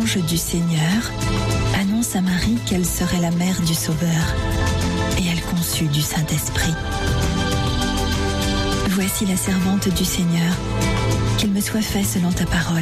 l'ange du Seigneur annonce à Marie qu'elle serait la mère du Sauveur, et elle conçut du Saint-Esprit. Voici la servante du Seigneur, qu'il me soit fait selon ta parole.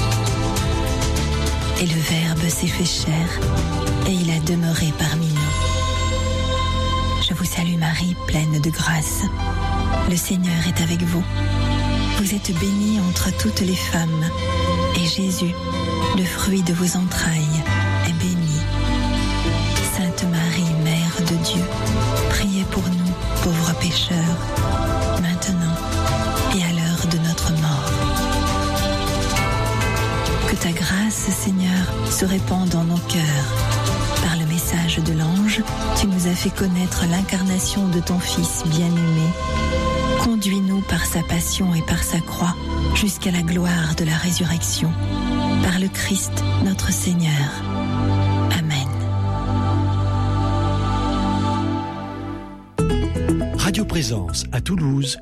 Et le Verbe s'est fait chair, et il a demeuré parmi nous. Je vous salue Marie, pleine de grâce. Le Seigneur est avec vous. Vous êtes bénie entre toutes les femmes, et Jésus, le fruit de vos entrailles, est béni. Sainte Marie, Mère de Dieu, priez pour nous, pauvres pécheurs, maintenant et à l'heure de notre mort. Que ta grâce, Seigneur, se répande dans nos cœurs. Par le message de l'ange, tu nous as fait connaître l'incarnation de ton Fils bien-aimé. Conduis-nous par sa passion et par sa croix jusqu'à la gloire de la résurrection. Par le Christ, notre Seigneur. Amen. Radio Présence à Toulouse,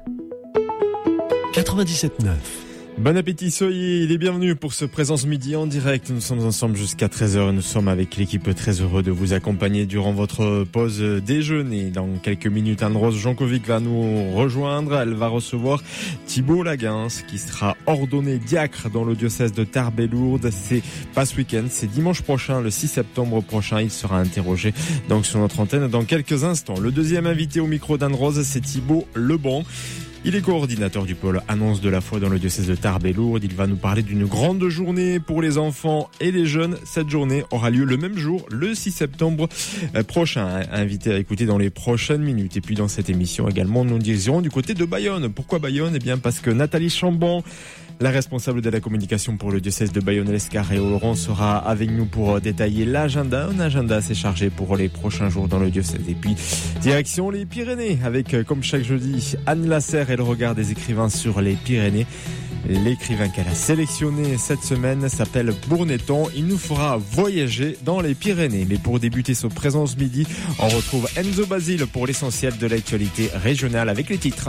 97.9. Bon appétit, soyez les bienvenus pour ce Présence Midi en direct. Nous sommes ensemble jusqu'à 13h. Nous sommes avec l'équipe très heureux de vous accompagner durant votre pause déjeuner. Dans quelques minutes, Anne-Rose Jankovic va nous rejoindre. Elle va recevoir Thibault Laguens qui sera ordonné diacre dans le diocèse de Tarbes et Lourdes. C'est pas ce week-end, c'est dimanche prochain, le 6 septembre prochain. Il sera interrogé donc sur notre antenne dans quelques instants. Le deuxième invité au micro d'Anne-Rose, c'est Thibault Lebon. Il est coordinateur du pôle Annonce de la foi dans le diocèse de Tarbes et Lourdes. Il va nous parler d'une grande journée pour les enfants et les jeunes. Cette journée aura lieu le même jour, le 6 septembre prochain. Invité à écouter dans les prochaines minutes. Et puis dans cette émission également, nous dirigons du côté de Bayonne. Pourquoi Bayonne ? Eh bien parce que Nathalie Chambon, la responsable de la communication pour le diocèse de Bayonne-Lescar et Oloron, sera avec nous pour détailler l'agenda. Un agenda assez chargé pour les prochains jours dans le diocèse. Et puis, direction les Pyrénées avec, comme chaque jeudi, Anne Lasserre et le regard des écrivains sur les Pyrénées. L'écrivain qu'elle a sélectionné cette semaine s'appelle Bourneton. Il nous fera voyager dans les Pyrénées. Mais pour débuter ce Présence Midi, on retrouve Enzo Basile pour l'essentiel de l'actualité régionale avec les titres.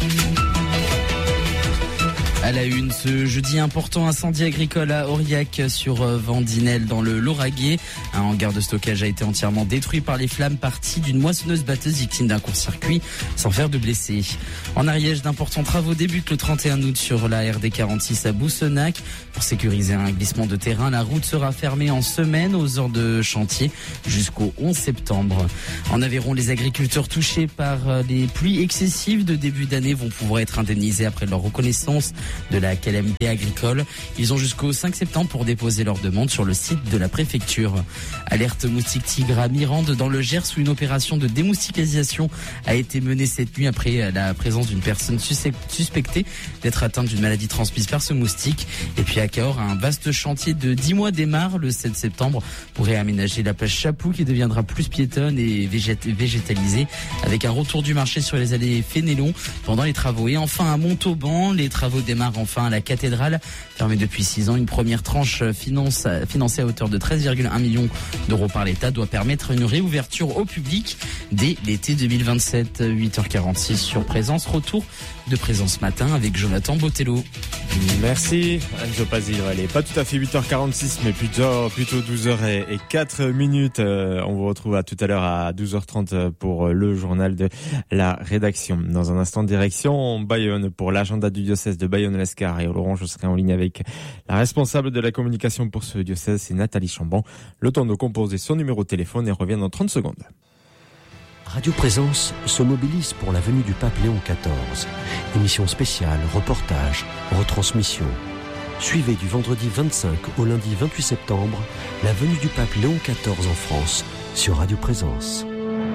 À la une, ce jeudi, important incendie agricole à Aurillac sur Vendinelle dans le Lauragais. Un hangar de stockage a été entièrement détruit par les flammes parties d'une moissonneuse-batteuse victime d'un court-circuit sans faire de blessés. En Ariège, d'importants travaux débutent le 31 août sur la RD 46 à Boussenac. Pour sécuriser un glissement de terrain, la route sera fermée en semaine aux heures de chantier jusqu'au 11 septembre. En Aveyron, les agriculteurs touchés par les pluies excessives de début d'année vont pouvoir être indemnisés après leur reconnaissance de la calamité agricole. Ils ont jusqu'au 5 septembre pour déposer leur demande sur le site de la préfecture. Alerte moustique tigre à Mirande dans le Gers où une opération de démoustiquisation a été menée cette nuit après la présence d'une personne suspectée d'être atteinte d'une maladie transmise par ce moustique. Et puis à Cahors, un vaste chantier de 10 mois démarre le 7 septembre pour réaménager la plage Chapou qui deviendra plus piétonne et végétalisée avec un retour du marché sur les allées Fénélon pendant les travaux. Et enfin à Montauban, les travaux démarrent enfin à la cathédrale, fermée depuis 6 ans. Une première tranche financée à hauteur de 13,1 millions d'euros par l'État doit permettre une réouverture au public dès l'été 2027. 8h46 sur Présence. Retour de Présence matin avec Jonathan Botello. Merci Enzo Basile. Elle est pas tout à fait 8h46 mais plutôt 12h04. On vous retrouve à tout à l'heure à 12h30 pour le journal de la rédaction. Dans un instant, direction Bayonne pour l'agenda du diocèse de Bayonne-Lescar et Oloron. Je serai en ligne avec la responsable de la communication pour ce diocèse, c'est Nathalie Chambon. Le temps de composer son numéro de téléphone et revient dans 30 secondes. Radio Présence se mobilise pour la venue du pape Léon XIV. Émission spéciale, reportage, retransmission. Suivez du vendredi 25 au lundi 28 septembre la venue du pape Léon XIV en France sur Radio Présence.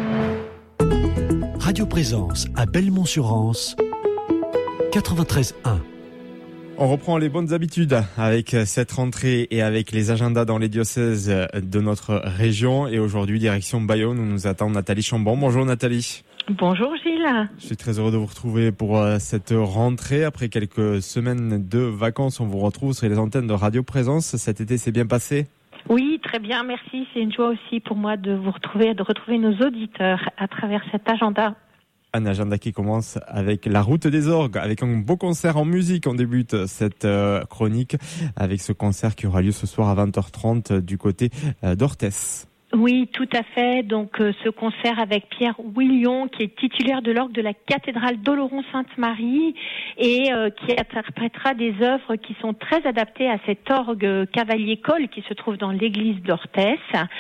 Radio Présence à Belmont-sur-Anse, 93.1. On reprend les bonnes habitudes avec cette rentrée et avec les agendas dans les diocèses de notre région. Et aujourd'hui, direction Bayonne où nous attend Nathalie Chambon. Bonjour Nathalie. Bonjour Gilles. Je suis très heureux de vous retrouver pour cette rentrée. Après quelques semaines de vacances, on vous retrouve sur les antennes de Radio Présence. Cet été s'est bien passé ? Oui, très bien, merci. C'est une joie aussi pour moi de vous retrouver, de retrouver nos auditeurs à travers cet agenda. Un agenda qui commence avec la route des orgues, avec un beau concert en musique. On débute cette chronique avec ce concert qui aura lieu ce soir à 20h30 du côté d'Orthès. Oui, tout à fait. Donc, ce concert avec Pierre Willion, qui est titulaire de l'orgue de la cathédrale d'Oloron-Sainte-Marie et qui interprétera des œuvres qui sont très adaptées à cet orgue Cavalier-Coll qui se trouve dans l'église d'Orthès.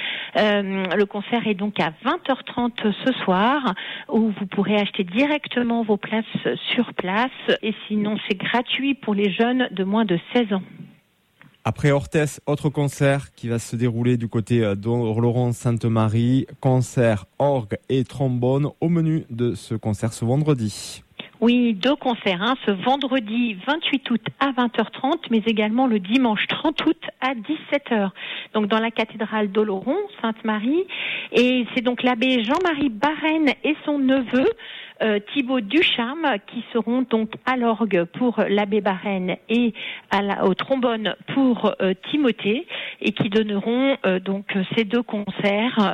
Le concert est donc à 20h30 ce soir, où vous pourrez acheter directement vos places sur place. Et sinon, c'est gratuit pour les jeunes de moins de 16 ans. Après Orthès, autre concert qui va se dérouler du côté d'Oloron-Sainte-Marie. Concert, orgue et trombone au menu de ce concert ce vendredi. Oui, 2 concerts, ce vendredi 28 août à 20h30, mais également le dimanche 30 août à 17h. Donc dans la cathédrale d'Oloron, Sainte-Marie. Et c'est donc l'abbé Jean-Marie Barène et son neveu, Thibaut Ducharme, qui seront donc à l'orgue pour l'abbé Barène et au trombone pour Timothée, et qui donneront donc ces 2 concerts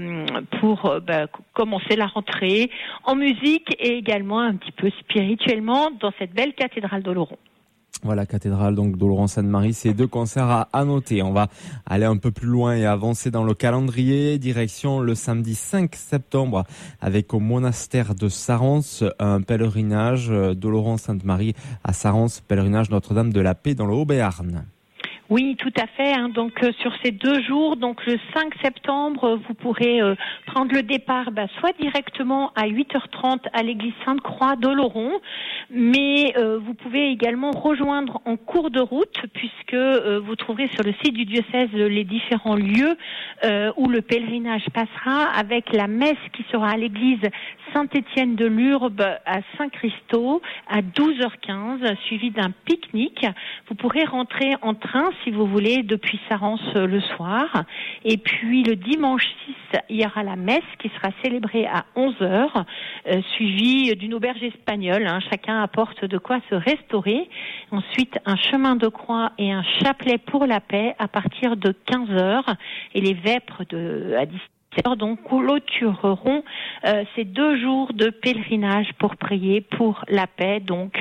pour commencer la rentrée en musique et également un petit peu spirituellement dans cette belle cathédrale d'Oloron. Voilà, cathédrale donc d'Oloron-Sainte-Marie, c'est 2 concerts à noter. On va aller un peu plus loin et avancer dans le calendrier. Direction le samedi 5 septembre avec au monastère de Sarance un pèlerinage d'Oloron-Sainte-Marie à Sarance, pèlerinage Notre-Dame de la Paix dans le Haut-Béarn. Oui, tout à fait. Donc sur ces 2 jours, donc le 5 septembre, vous pourrez prendre le départ soit directement à 8h30 à l'église Sainte-Croix d'Oloron, mais vous pouvez également rejoindre en cours de route, puisque vous trouverez sur le site du diocèse les différents lieux où le pèlerinage passera, avec la messe qui sera à l'église Saint-Étienne de Lurbe à Saint-Christo à 12h15, suivi d'un pique-nique. Vous pourrez rentrer en train si vous voulez depuis Sarance le soir. Et puis le dimanche 6, il y aura la messe qui sera célébrée à 11h, suivie d'une auberge espagnole. Chacun apporte de quoi se restaurer. Ensuite, un chemin de croix et un chapelet pour la paix à partir de 15h. Et les vêpres à 17h. Donc clôtureront ces 2 jours de pèlerinage pour prier pour la paix. Donc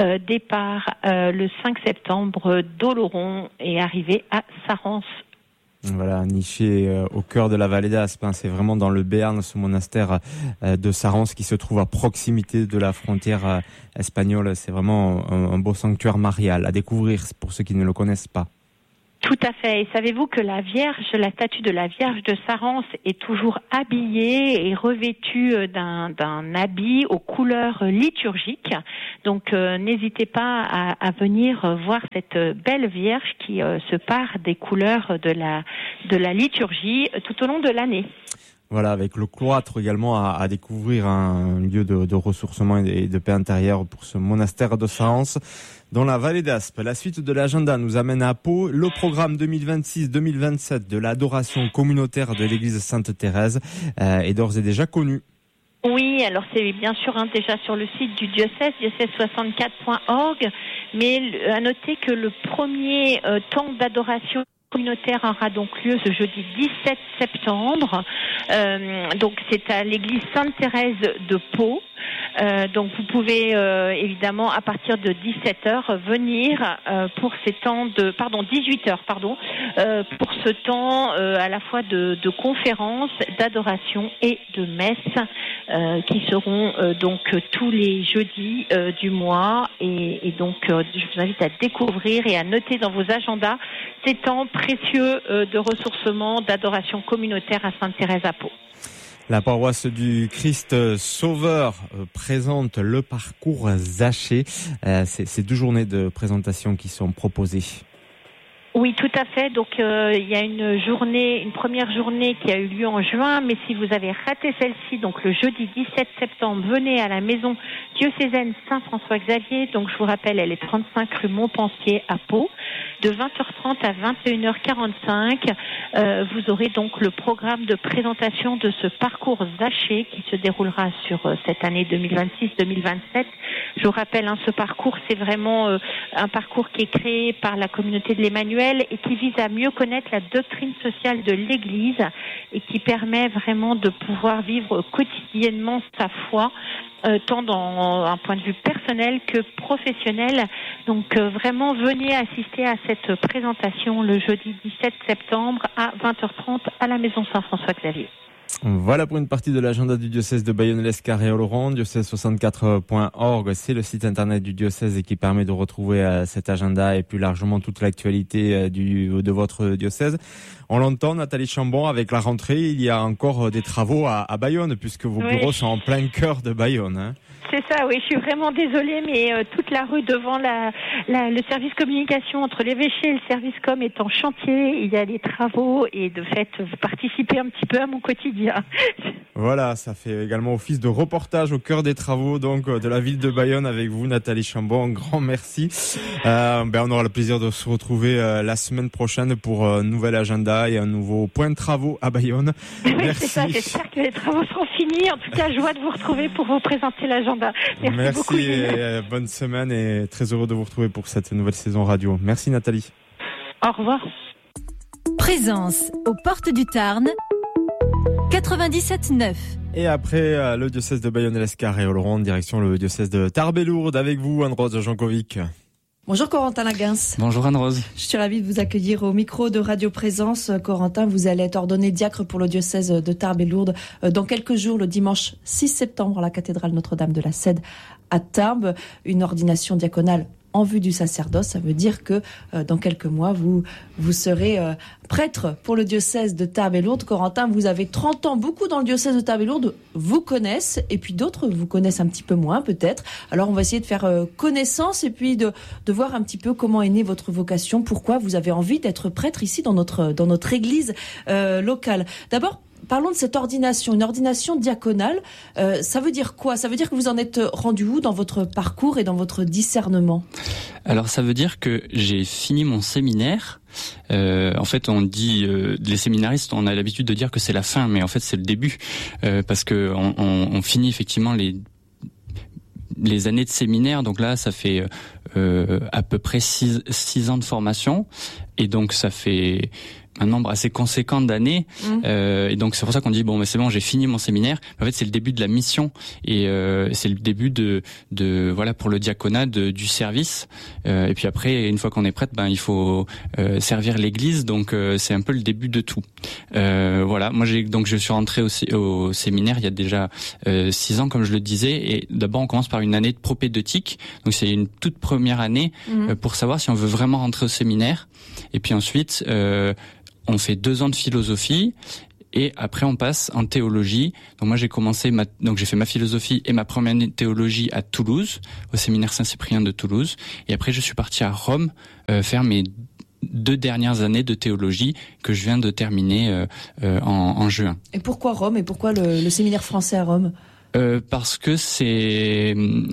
départ le 5 septembre d'Oloron et arrivée à Sarance. Voilà, niché au cœur de la vallée d'Aspe. C'est vraiment dans le Béarn, ce monastère de Sarance qui se trouve à proximité de la frontière espagnole. C'est vraiment un beau sanctuaire marial à découvrir pour ceux qui ne le connaissent pas. Tout à fait. Et savez-vous que la statue de la Vierge de Sarance est toujours habillée et revêtue d'un habit aux couleurs liturgiques. Donc n'hésitez pas à venir voir cette belle Vierge qui se pare des couleurs de la liturgie tout au long de l'année. Voilà, avec le cloître également à découvrir, un lieu de ressourcement et de paix intérieure pour ce monastère de Sarance dans la vallée d'Aspe. La suite de l'agenda nous amène à Pau. Le programme 2026-2027 de l'adoration communautaire de l'église Sainte-Thérèse est d'ores et déjà connu. Oui, alors c'est bien sûr déjà sur le site du diocèse, diocèse64.org, mais à noter que le premier temps d'adoration communautaire aura donc lieu ce jeudi 17 septembre. Donc c'est à l'église Sainte-Thérèse de Pau. Donc vous pouvez évidemment à partir de 17h venir pour ces temps 18h pour ce temps à la fois de conférences, d'adoration et de messe qui seront donc tous les jeudis du mois et donc je vous invite à découvrir et à noter dans vos agendas ces temps précieux de ressourcement, d'adoration communautaire à Sainte-Thérèse à Pau. La paroisse du Christ Sauveur présente le parcours Zaché. C'est 2 journées de présentation qui sont proposées. Oui, tout à fait. Donc il y a une première journée qui a eu lieu en juin, mais si vous avez raté celle-ci, donc le jeudi 17 septembre, venez à la maison diocésaine Saint-François-Xavier. Donc je vous rappelle, elle est 35 rue Montpensier à Pau. De 20h30 à 21h45, vous aurez donc le programme de présentation de ce parcours Zaché qui se déroulera sur cette année 2026-2027. Je vous rappelle, ce parcours, c'est vraiment un parcours qui est créé par la communauté de l'Emmanuel mensuel et qui vise à mieux connaître la doctrine sociale de l'Église et qui permet vraiment de pouvoir vivre quotidiennement sa foi, tant dans un point de vue personnel que professionnel. Donc vraiment, venez assister à cette présentation le jeudi 17 septembre à 20h30 à la Maison Saint-François-Xavier. Voilà pour une partie de l'agenda du diocèse de Bayonne-l'Escarré-Oloron. diocèse64.org, c'est le site internet du diocèse et qui permet de retrouver cet agenda et plus largement toute l'actualité de votre diocèse. On l'entend, Nathalie Chambon, avec la rentrée, il y a encore des travaux à Bayonne puisque vos bureaux sont en plein cœur de Bayonne. Hein. C'est ça, oui, je suis vraiment désolée, mais toute la rue devant le service communication entre l'évêché et le service com est en chantier. Il y a des travaux et de fait, vous participez un petit peu à mon quotidien. Voilà, ça fait également office de reportage au cœur des travaux donc de la ville de Bayonne avec vous, Nathalie Chambon. Un grand merci. On aura le plaisir de se retrouver la semaine prochaine pour un nouvel agenda et un nouveau point de travaux à Bayonne. Merci. C'est ça, j'espère que les travaux seront finis. En tout cas, joie de vous retrouver pour vous présenter l'agenda. Merci beaucoup. Et bonne semaine et très heureux de vous retrouver pour cette nouvelle saison radio. Merci Nathalie. Au revoir. Présence aux portes du Tarn 97.9. Et après le diocèse de Bayonne-l'Escarré-Oloron, direction le diocèse de Tarbes-et-Lourdes avec vous, Anne-Rose Jankovic. Bonjour Corentin Laguens. Bonjour Anne-Rose. Je suis ravie de vous accueillir au micro de Radio Présence. Corentin, vous allez être ordonné diacre pour le diocèse de Tarbes-et-Lourdes dans quelques jours, le dimanche 6 septembre, à la cathédrale Notre-Dame de la Cède à Tarbes. Une ordination diaconale en vue du sacerdoce. Ça veut dire que dans quelques mois, vous serez prêtre pour le diocèse de Tarbes-et-Lourdes. Corentin, vous avez 30 ans. Beaucoup dans le diocèse de Tarbes-et-Lourdes vous connaissent et puis d'autres vous connaissent un petit peu moins peut-être. Alors on va essayer de faire connaissance et puis de voir un petit peu comment est née votre vocation, pourquoi vous avez envie d'être prêtre ici dans notre église locale. D'abord, parlons de cette ordination, une ordination diaconale. Ça veut dire quoi ? Ça veut dire que vous en êtes rendu où dans votre parcours et dans votre discernement ? Alors ça veut dire que j'ai fini mon séminaire. En fait, on dit les séminaristes, on a l'habitude de dire que c'est la fin, mais en fait c'est le début, parce que on finit effectivement les années de séminaire. Donc là, ça fait à peu près 6 ans de formation, et donc ça fait un nombre assez conséquent d'années, et donc c'est pour ça qu'on dit bon, mais c'est bon, j'ai fini mon séminaire. En fait, c'est le début de la mission et c'est le début de voilà, pour le diaconat du service. Et puis après, une fois qu'on est prêtre, il faut servir l'Église. Donc c'est un peu le début de tout. Voilà, moi je suis rentré au séminaire il y a déjà 6 ans, comme je le disais. Et d'abord, on commence par une année de propédeutique. Donc c'est une toute première année pour savoir si on veut vraiment rentrer au séminaire. Et puis ensuite, on fait 2 ans de philosophie et après on passe en théologie. Donc moi j'ai fait ma philosophie et ma première année de théologie à Toulouse, au séminaire Saint-Cyprien de Toulouse. Et après je suis parti à Rome faire mes 2 dernières années de théologie que je viens de terminer en juin. Et pourquoi Rome et pourquoi le séminaire français à Rome ? Parce que c'est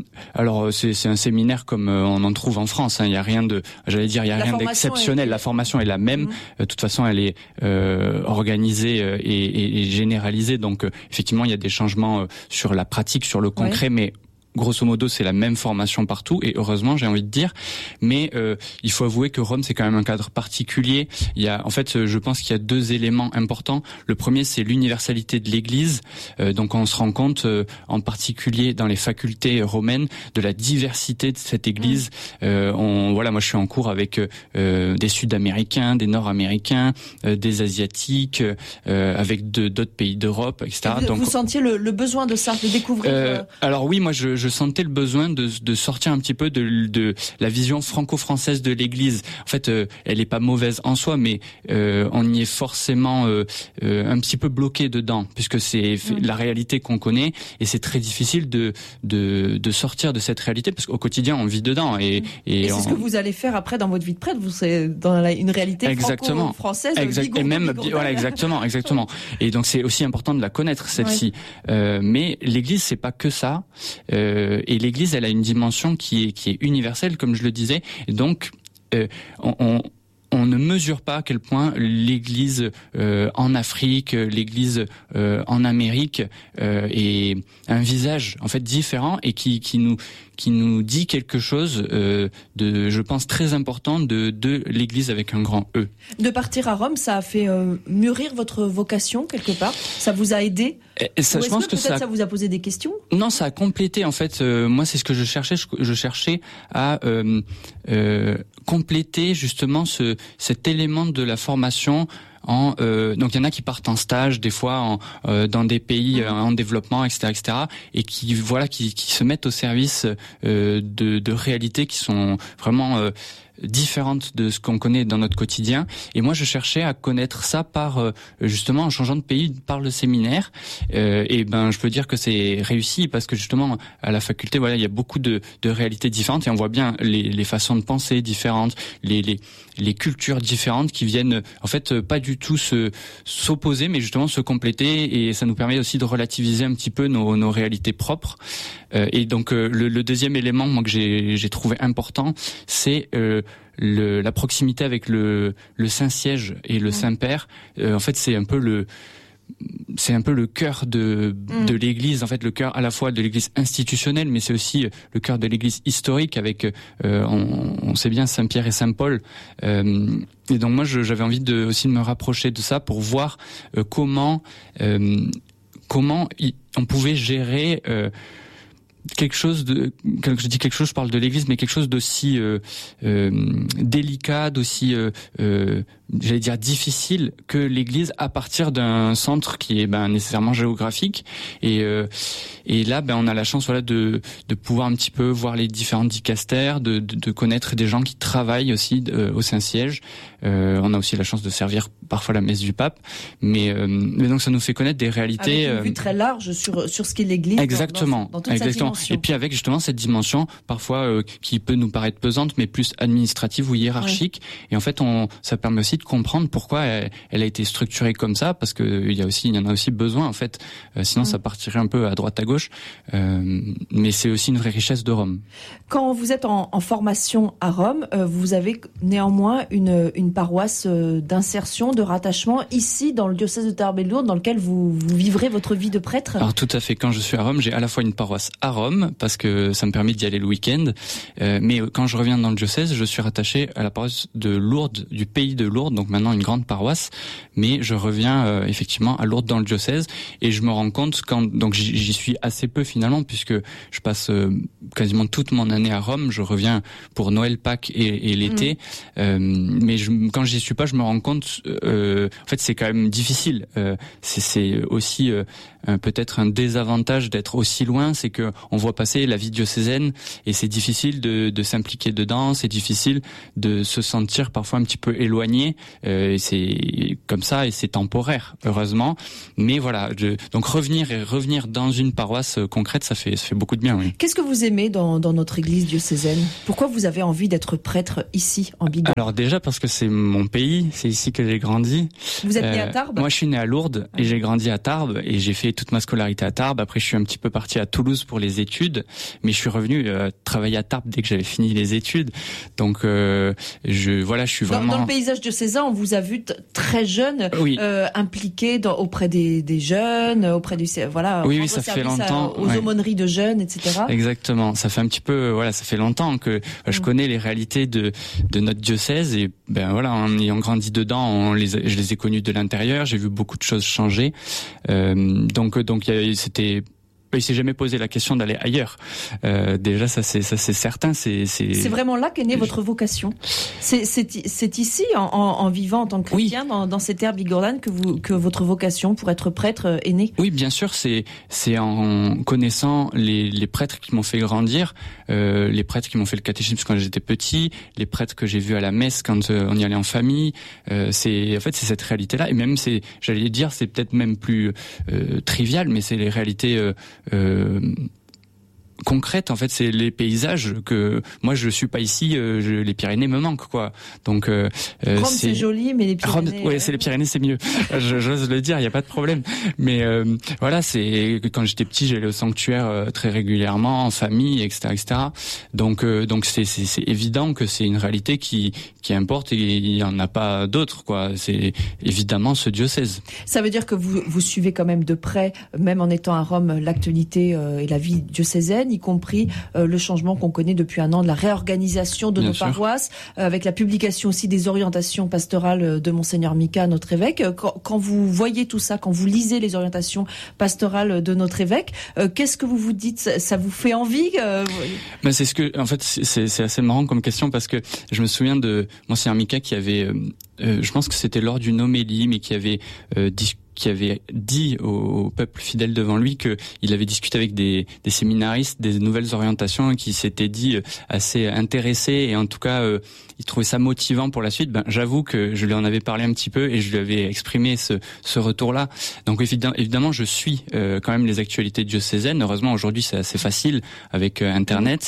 un séminaire comme on en trouve en France. Il y a rien d'exceptionnel. La formation est la même. De toute façon, elle est organisée et généralisée. Donc, effectivement, il y a des changements sur la pratique, sur le concret, mais grosso modo, c'est la même formation partout, et heureusement, j'ai envie de dire. Mais il faut avouer que Rome, c'est quand même un cadre particulier. Je pense qu'il y a 2 éléments importants. Le premier, c'est l'universalité de l'Église. Donc, on se rend compte, en particulier dans les facultés romaines, de la diversité de cette Église. Moi, je suis en cours avec des Sud-Américains, des Nord-Américains, des Asiatiques, avec d'autres pays d'Europe, etc. Vous sentiez le besoin de ça, de découvrir Alors oui, moi, je sentais le besoin de sortir un petit peu de la vision franco-française de l'Église. En fait, elle est pas mauvaise en soi, mais on y est forcément un petit peu bloqué dedans, puisque c'est la réalité qu'on connaît, et c'est très difficile de sortir de cette réalité, parce qu'au quotidien on vit dedans. Et c'est ce que vous allez faire après dans votre vie de prêtre. Vous serez dans une réalité franco-française. Exactement. Et donc c'est aussi important de la connaître, celle-ci. Mais l'Église, c'est pas que ça. Et l'Église, elle a une dimension qui est universelle, comme je le disais. Et donc, on ne mesure pas à quel point l'Église en Afrique, l'Église en Amérique est un visage en fait différent, et qui qui nous dit quelque chose de, je pense, très important de l'Église avec un grand E. De partir à Rome, ça a fait mûrir votre vocation quelque part. Ça vous a aidé. Ça, je pense que ça vous a posé des questions. Non, ça a complété en fait. Moi, c'est ce que je cherchais. Je cherchais à compléter justement cet élément de la formation. Donc il y en a qui partent en stage des fois dans des pays en développement, etc., et qui se mettent au service de réalités qui sont vraiment différentes de ce qu'on connaît dans notre quotidien. Et moi, je cherchais à connaître ça par justement en changeant de pays, par le séminaire. Et je peux dire que c'est réussi parce que justement à la faculté, il y a beaucoup de réalités différentes et on voit bien les façons de penser différentes, les cultures différentes qui viennent en fait pas du tout s'opposer, mais justement se compléter, et ça nous permet aussi de relativiser un petit peu nos réalités propres. Et donc le deuxième élément, moi, que j'ai trouvé important, c'est la proximité avec le Saint-Siège et le Saint-Père. En fait, c'est un peu le cœur de l'Église, en fait, le cœur à la fois de l'Église institutionnelle, mais c'est aussi le cœur de l'Église historique avec, on sait bien, Saint-Pierre et Saint-Paul. Et donc moi, j'avais envie aussi de me rapprocher de ça pour voir comment on pouvait gérer quelque chose quand je dis quelque chose, je parle de l'Église, mais quelque chose d'aussi délicat, d'aussi j'allais dire difficile que l'Église à partir d'un centre qui est nécessairement géographique. Et là, on a la chance de pouvoir un petit peu voir les différents dicastères, de connaître des gens qui travaillent aussi au Saint-Siège. On a aussi la chance de servir parfois la messe du pape, mais donc ça nous fait connaître des réalités avec une vue très large sur ce qu'est l'Église. Exactement, dans toute sa dimension. Et puis avec justement cette dimension parfois qui peut nous paraître pesante, mais plus administrative ou hiérarchique. Ouais. Et en fait, ça permet aussi de comprendre pourquoi elle a été structurée comme ça, parce que il y en a aussi besoin en fait. Sinon, ça partirait un peu à droite à gauche. Mais c'est aussi une vraie richesse de Rome. Quand vous êtes en formation à Rome, vous avez néanmoins une paroisse d'insertion, de rattachement ici dans le diocèse de Tarbes et de Lourdes, dans lequel vous vivrez votre vie de prêtre. Alors tout à fait. Quand je suis à Rome, j'ai à la fois une paroisse à Rome parce que ça me permet d'y aller le week-end, mais quand je reviens dans le diocèse, je suis rattaché à la paroisse de Lourdes, du pays de Lourdes, donc maintenant une grande paroisse, mais je reviens effectivement à Lourdes dans le diocèse, et je me rends compte donc j'y suis assez peu finalement, puisque je passe quasiment toute mon année à Rome. Je reviens pour Noël, Pâques et l'été, mais quand j'y suis pas, je me rends compte en fait c'est quand même difficile. C'est aussi peut-être un désavantage d'être aussi loin, c'est que on voit passer la vie diocésaine et c'est difficile de s'impliquer dedans, c'est difficile de se sentir parfois un petit peu éloigné. C'est comme ça et c'est temporaire, heureusement. Mais voilà, donc revenir dans une paroisse concrète, ça fait beaucoup de bien. Oui. Qu'est-ce que vous aimez dans notre église diocésaine ? Pourquoi vous avez envie d'être prêtre ici en Bigorre ? Alors déjà parce que c'est mon pays, c'est ici que j'ai grandi. Vous êtes né à Tarbes ? Moi, je suis né à Lourdes et j'ai grandi à Tarbes et j'ai fait toute ma scolarité à Tarbes. Après, je suis un petit peu parti à Toulouse pour les études, mais je suis revenu travailler à Tarbes dès que j'avais fini les études. Donc, je suis vraiment... Dans le paysage diocésain, on vous a vu très jeune, oui. Impliqué auprès des jeunes, auprès du... Voilà, oui, ça fait longtemps. Aux aumôneries de jeunes, etc. Exactement. Ça fait un petit peu... ça fait longtemps que je connais les réalités de notre diocèse et en ayant grandi dedans, je les ai connus de l'intérieur, j'ai vu beaucoup de choses changer. Donc il s'est jamais posé la question d'aller ailleurs. Déjà, ça c'est certain. C'est vraiment là qu'est née votre vocation. C'est ici, en vivant en tant que chrétien, oui. dans ces terres bigorlanes que votre vocation pour être prêtre est née. Oui, bien sûr. C'est en connaissant les prêtres qui m'ont fait grandir, les prêtres qui m'ont fait le catéchisme quand j'étais petit, les prêtres que j'ai vus à la messe quand on y allait en famille. C'est cette réalité-là. Et même c'est peut-être même plus trivial, mais c'est les réalités concrète. En fait, c'est les paysages que moi je suis pas ici, les Pyrénées me manquent quoi. Donc Rome c'est joli, mais les Pyrénées Rome, c'est les Pyrénées, c'est mieux. J'ose le dire, il y a pas de problème. Mais c'est quand j'étais petit, j'allais au sanctuaire très régulièrement en famille, etc. Donc c'est évident que c'est une réalité qui importe et il y en a pas d'autres quoi. C'est évidemment ce diocèse. Ça veut dire que vous suivez quand même de près, même en étant à Rome, l'actualité et la vie diocésaine. y compris le changement qu'on connaît depuis un an de la réorganisation de nos paroisses, avec la publication aussi des orientations pastorales de Monseigneur Mika, notre évêque. Quand vous voyez tout ça, quand vous lisez les orientations pastorales de notre évêque, qu'est-ce que vous vous dites? Ça vous fait envie? C'est ce que, en fait, c'est assez marrant comme question, parce que je me souviens de Monseigneur Mika qui avait, je pense que c'était lors d'une homélie, mais qui avait dit au peuple fidèle devant lui que il avait discuté avec des séminaristes des nouvelles orientations et qui s'étaient dit assez intéressés, et en tout cas il trouvait ça motivant pour la suite. J'avoue que je lui en avais parlé un petit peu et je lui avais exprimé ce retour-là. Donc évidemment je suis quand même les actualités diocésaines. Heureusement aujourd'hui c'est assez facile avec Internet.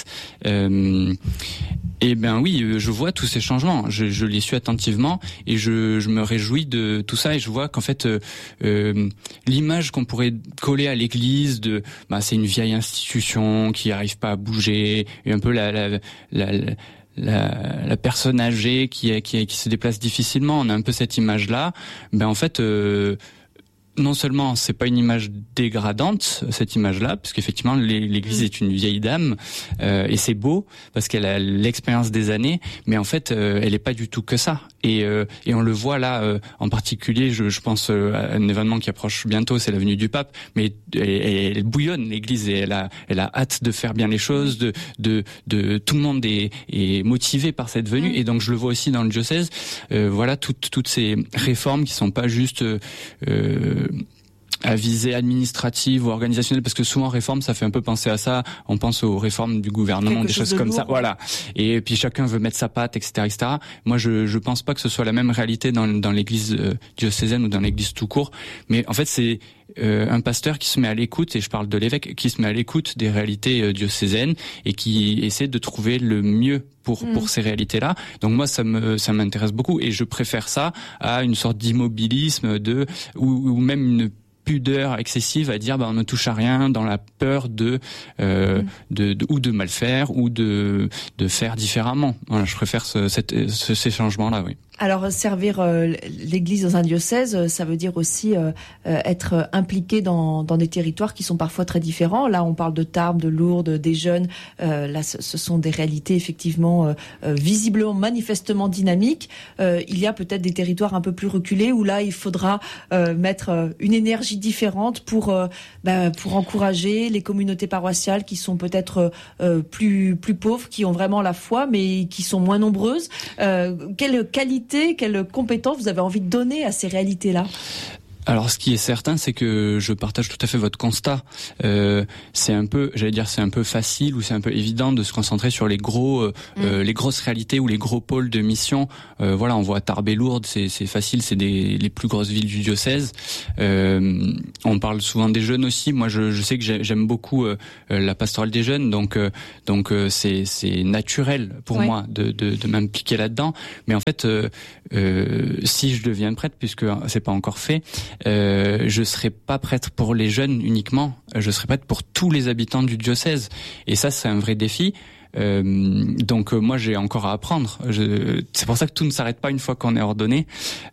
Et oui, je vois tous ces changements. Je les suis attentivement et je me réjouis de tout ça, et je vois qu'en fait l'image qu'on pourrait coller à l'Église de c'est une vieille institution qui n'arrive pas à bouger, et un peu la personne âgée qui se déplace difficilement, on a un peu cette image-là. En fait non seulement c'est pas une image dégradante, cette image-là, parce qu'effectivement l'Église est une vieille dame, et c'est beau parce qu'elle a l'expérience des années, mais en fait elle est pas du tout que ça. Et on le voit là, en particulier, je pense à un événement qui approche bientôt, c'est la venue du pape, mais elle bouillonne l'Église, et elle a hâte de faire bien les choses, de tout le monde est motivé par cette venue, et donc je le vois aussi dans le diocèse. Voilà toutes ces réformes qui sont pas juste à visée administrative ou organisationnelle, parce que souvent réforme ça fait un peu penser à ça, on pense aux réformes du gouvernement, des choses comme ça, voilà, et puis chacun veut mettre sa patte, etc. Moi je pense pas que ce soit la même réalité dans l'église diocésaine ou dans l'église tout court, mais en fait c'est un pasteur qui se met à l'écoute, et je parle de l'évêque, qui se met à l'écoute des réalités diocésaines et qui essaie de trouver le mieux pour ces réalités-là. Donc moi ça m'intéresse beaucoup, et je préfère ça à une sorte d'immobilisme ou même une pudeur excessive à dire on ne touche à rien, dans la peur de mal faire ou de faire différemment. Voilà, je préfère ces changements-là, oui. Alors servir l'Église dans un diocèse, ça veut dire aussi être impliqué dans des territoires qui sont parfois très différents. Là, on parle de Tarbes, de Lourdes, des jeunes. Là, ce sont des réalités effectivement visiblement, manifestement dynamiques. Il y a peut-être des territoires un peu plus reculés où là, il faudra mettre une énergie différente pour encourager les communautés paroissiales qui sont peut-être plus pauvres, qui ont vraiment la foi, mais qui sont moins nombreuses. Quelle qualité, quelles compétences vous avez envie de donner à ces réalités-là? Alors, ce qui est certain, c'est que je partage tout à fait votre constat. C'est un peu, c'est un peu facile ou c'est un peu évident de se concentrer sur les grosses réalités ou les gros pôles de mission. Voilà, on voit Tarbes et Lourdes, c'est facile, c'est les plus grosses villes du diocèse. On parle souvent des jeunes aussi. Moi, je sais que j'aime beaucoup la pastorale des jeunes, donc c'est naturel pour moi de m'impliquer là-dedans. Mais en fait, si je deviens prêtre, puisque c'est pas encore fait, je serai pas prêtre pour les jeunes uniquement, je serai prêtre pour tous les habitants du diocèse, et ça c'est un vrai défi. Donc moi j'ai encore à apprendre. C'est pour ça que tout ne s'arrête pas une fois qu'on est ordonné.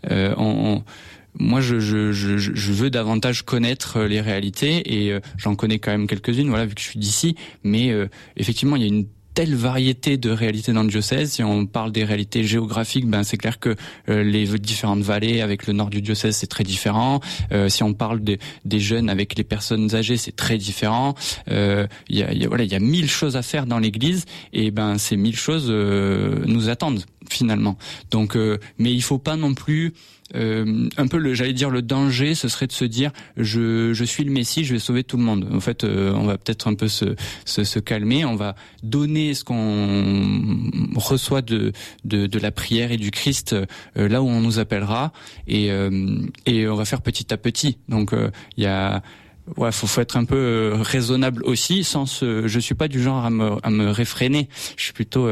Moi je veux davantage connaître les réalités, et j'en connais quand même quelques-unes, voilà, vu que je suis d'ici, mais effectivement il y a une telle variété de réalités dans le diocèse. Si on parle des réalités géographiques, c'est clair que les différentes vallées avec le nord du diocèse, c'est très différent. Si on parle des jeunes avec les personnes âgées, c'est très différent. Il y a 1000 choses à faire dans l'église, et ces 1000 choses nous attendent finalement. Donc mais il faut pas non plus un peu le danger, ce serait de se dire je suis le Messie, je vais sauver tout le monde. En fait, on va peut-être un peu se calmer, on va donner ce qu'on reçoit de la prière et du Christ là où on nous appellera, et on va faire petit à petit. Donc il y a faut être un peu raisonnable aussi, je suis pas du genre à me réfréner. Je suis plutôt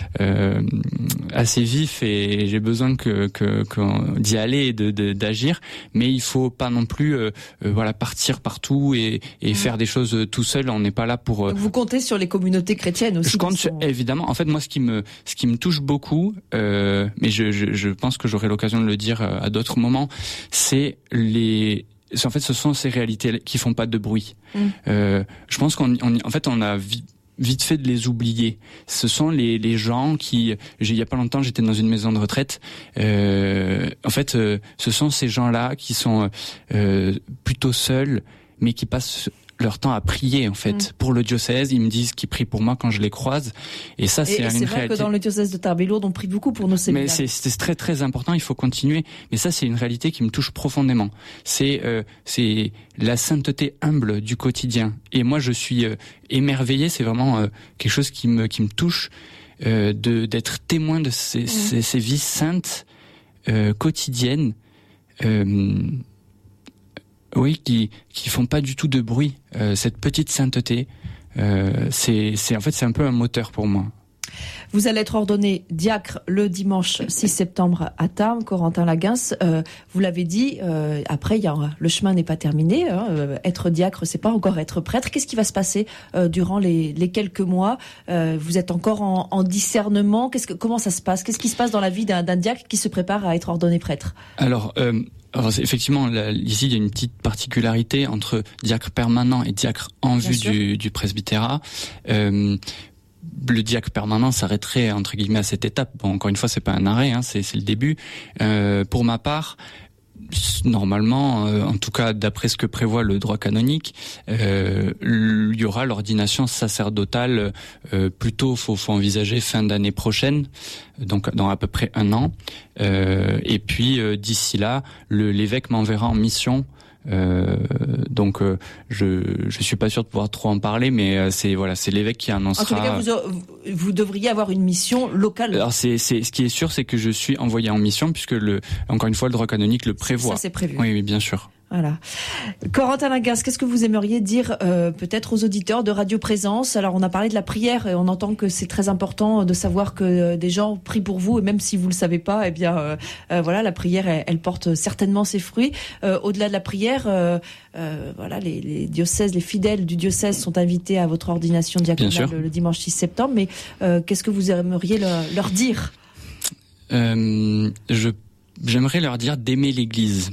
assez vif, et j'ai besoin d'y aller et d'agir, mais il faut pas non plus partir partout et faire des choses tout seul. On n'est pas là pour Donc vous comptez sur les communautés chrétiennes aussi? Je compte évidemment. En fait, moi ce qui me touche beaucoup, mais je pense que j'aurai l'occasion de le dire à d'autres moments, c'est en fait, ce sont ces réalités qui font pas de bruit. Je pense qu'on a vite fait de les oublier. Ce sont les gens qui, il y a pas longtemps, j'étais dans une maison de retraite. Ce sont ces gens-là qui sont plutôt seuls, mais qui passent leur temps à prier en fait pour le diocèse. Ils me disent qu'ils prient pour moi quand je les croise, et ça c'est une réalité. C'est vrai que dans le diocèse de Tarbes et Lourdes, on prie beaucoup pour nos séminaires. Mais c'est très très important. Il faut continuer. Mais ça c'est une réalité qui me touche profondément. C'est la sainteté humble du quotidien. Et moi je suis émerveillé. C'est vraiment quelque chose qui me touche d'être témoin de ces vies saintes quotidiennes. Oui, qui font pas du tout de bruit. Cette petite sainteté, c'est un peu un moteur pour moi. Vous allez être ordonné diacre le dimanche 6 septembre à Tarbes, Corentin Laguens. Vous l'avez dit, après, le chemin n'est pas terminé. Être diacre, c'est pas encore être prêtre. Qu'est-ce qui va se passer durant les quelques mois? Vous êtes encore en discernement. Comment ça se passe? Qu'est-ce qui se passe dans la vie d'un diacre qui se prépare à être ordonné prêtre? Alors effectivement, ici, il y a une petite particularité entre diacre permanent et diacre en vue du presbytérat. Le diacre permanent s'arrêterait entre guillemets à cette étape. Bon, encore une fois, c'est pas un arrêt, c'est le début. Pour ma part, normalement, en tout cas d'après ce que prévoit le droit canonique, il y aura l'ordination sacerdotale plutôt, faut envisager fin d'année prochaine, donc dans à peu près 1 an. Et puis d'ici là, l'évêque m'enverra en mission. Donc je suis pas sûr de pouvoir trop en parler, mais c'est l'évêque qui annoncera. En tous les cas, vous devriez avoir une mission locale. Alors ce qui est sûr, c'est que je suis envoyé en mission puisque encore une fois le droit canonique le prévoit. Ça c'est prévu. Oui, bien sûr. Voilà. Corentin Laguens, qu'est-ce que vous aimeriez dire peut-être aux auditeurs de Radio Présence? Alors on a parlé de la prière et on entend que c'est très important de savoir que des gens prient pour vous, et même si vous le savez pas, eh bien la prière elle porte certainement ses fruits. Au-delà de la prière, les diocèses, les fidèles du diocèse sont invités à votre ordination diaconale le dimanche 6 septembre. Mais qu'est-ce que vous aimeriez leur dire? J'aimerais leur dire d'aimer l'Église.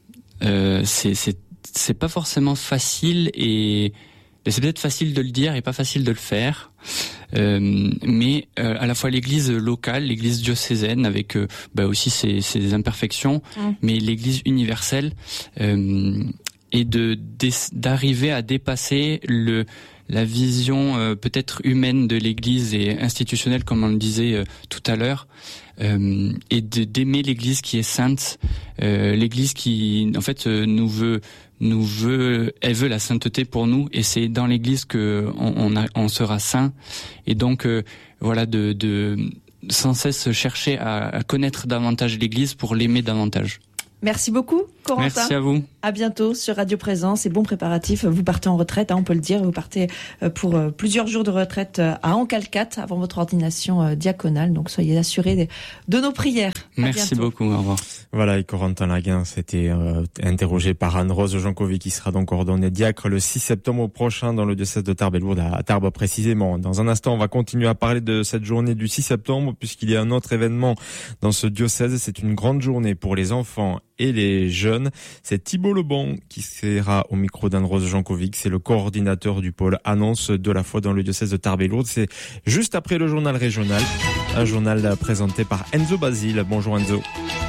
C'est pas forcément facile, et c'est peut-être facile de le dire et pas facile de le faire. Mais à la fois l'Église locale, l'Église diocésaine avec aussi ses imperfections, mais l'Église universelle, et d'arriver à dépasser la vision peut-être humaine de l'Église et institutionnelle, comme on le disait tout à l'heure, et d'aimer l'Église qui est sainte, l'Église qui en fait elle veut la sainteté pour nous, et c'est dans l'Église que on sera saint, et donc de sans cesse chercher à connaître davantage l'Église pour l'aimer davantage. Merci beaucoup, Corentin. Merci à vous. À bientôt sur Radio Présence et bon préparatif. Vous partez en retraite, on peut le dire. Vous partez pour plusieurs jours de retraite à Ancalcat avant votre ordination diaconale. Donc soyez assurés de nos prières. Merci beaucoup. Au revoir. Voilà, et Corentin Laguens était interrogé par Anne-Rose Jancovic, qui sera donc ordonné diacre le 6 septembre prochain dans le diocèse de Tarbes et Lourdes, à Tarbes précisément. Dans un instant, on va continuer à parler de cette journée du 6 septembre puisqu'il y a un autre événement dans ce diocèse. C'est une grande journée pour les enfants et les jeunes. C'est Thibault Lebon qui sera au micro d'Anne-Rose Jancovic. C'est le coordinateur du pôle annonce de la foi dans le diocèse de Tarbes et Lourdes. C'est juste après le journal régional, un journal présenté par Enzo Basile. Bonjour Enzo.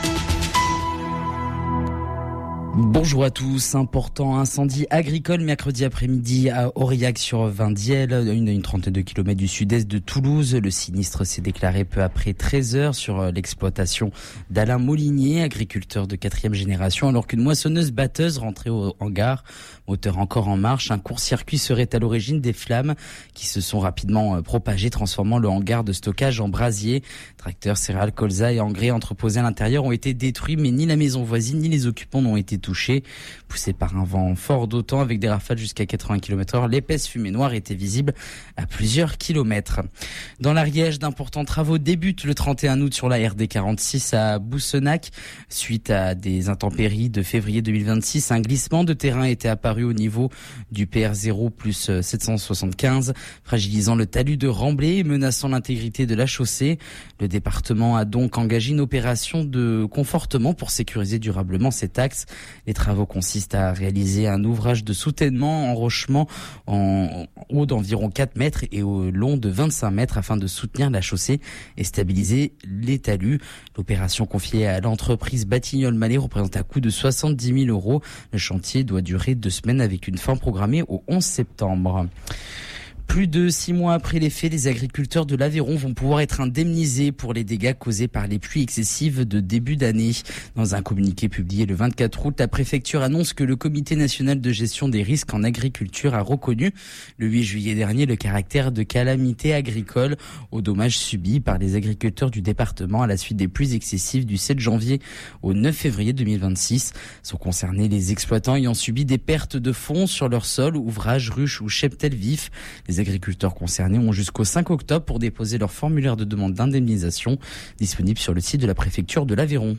Bonjour à tous. Important incendie agricole mercredi après-midi à Aurillac-sur-Vindiel, une trentaine de kilomètres du sud-est de Toulouse. Le sinistre s'est déclaré peu après 13h sur l'exploitation d'Alain Molinier, agriculteur de 4e génération, alors qu'une moissonneuse-batteuse rentrait au hangar, moteur encore en marche. Un court-circuit serait à l'origine des flammes qui se sont rapidement propagées, transformant le hangar de stockage en brasier. Tracteurs, céréales, colza et engrais entreposés à l'intérieur ont été détruits, mais ni la maison voisine ni les occupants n'ont été touchés. Poussés par un vent fort d'autant avec des rafales jusqu'à 80 km/h, l'épaisse fumée noire était visible à plusieurs kilomètres. Dans l'Ariège, d'importants travaux débutent le 31 août sur la RD 46 à Boussenac. Suite à des intempéries de février 2026, un glissement de terrain était apparu au niveau du PR0 plus 775, fragilisant le talus de Remblai et menaçant l'intégrité de la chaussée. Le département a donc engagé une opération de confortement pour sécuriser durablement cet axe. Les travaux consistent à réaliser un ouvrage de soutènement, enrochement en haut d'environ 4 mètres et au long de 25 mètres afin de soutenir la chaussée et stabiliser les talus. L'opération confiée à l'entreprise Batignolles-Mallet représente un coût de 70 000 €. Le chantier doit durer 2 semaines avec une fin programmée au 11 septembre. Plus de 6 mois après les faits, les agriculteurs de l'Aveyron vont pouvoir être indemnisés pour les dégâts causés par les pluies excessives de début d'année. Dans un communiqué publié le 24 août, la préfecture annonce que le Comité national de gestion des risques en agriculture a reconnu le 8 juillet dernier le caractère de calamité agricole aux dommages subis par les agriculteurs du département à la suite des pluies excessives du 7 janvier au 9 février 2026. Sont concernés les exploitants ayant subi des pertes de fonds sur leur sol, ouvrages, ruches ou cheptels vifs. Les agriculteurs concernés ont jusqu'au 5 octobre pour déposer leur formulaire de demande d'indemnisation disponible sur le site de la préfecture de l'Aveyron.